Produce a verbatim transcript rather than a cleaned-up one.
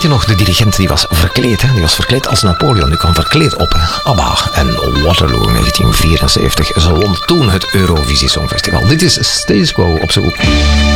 je nog, de dirigent die was verkleed. Hè? Die was verkleed als Napoleon. Die kwam verkleed op. Hè? ABBA en Waterloo negentien vierenzeventig. Ze won toen het Eurovisie Songfestival. Dit is Status Quo op zoek.